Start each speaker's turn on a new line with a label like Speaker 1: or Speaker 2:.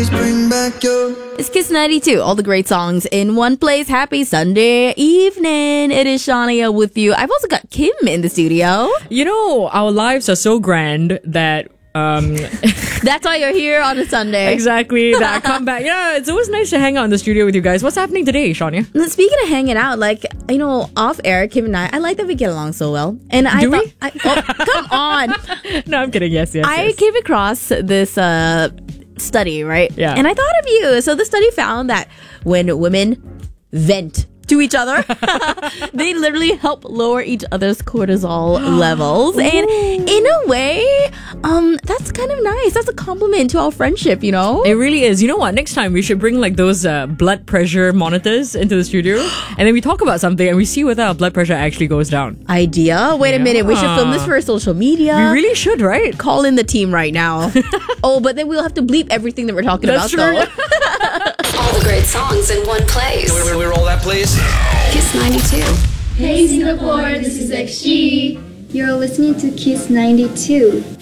Speaker 1: Please bring back your...
Speaker 2: It's Kiss 92, all the great songs in one place. Happy Sunday evening. It is Shania with you. I've also got Kim in the studio.
Speaker 3: You know, our lives are so grand that
Speaker 2: That's why you're here on a Sunday.
Speaker 3: exactly that I come back. Yeah, it's always nice to hang out in the studio with you guys. What's happening today, Shania?
Speaker 2: Speaking of hanging out, off air, Kim and I like that we get along so well. And
Speaker 3: Do we?
Speaker 2: Come on.
Speaker 3: No, I'm kidding. Yes.
Speaker 2: I came across this study, right?
Speaker 3: Yeah.
Speaker 2: And I thought of you. So the study found that when women vent to each other, they literally help lower each other's cortisol levels. And in a way, that's kind of nice. That's a compliment to our friendship, you know?
Speaker 3: It really is. You know what? Next time we should bring like those blood pressure monitors into the studio, and then we talk about something and we see whether our blood pressure actually goes down.
Speaker 2: Idea. Wait a minute. We should film this for social media.
Speaker 3: We really should, right?
Speaker 2: Call in the team right now. But then we'll have to bleep everything that we're talking
Speaker 3: That's
Speaker 2: about,
Speaker 3: true.
Speaker 2: though.
Speaker 4: All the great songs in one place.
Speaker 1: Can we roll that, please?
Speaker 4: Kiss 92.
Speaker 5: Hey Singapore, this is XG. You're listening to Kiss 92.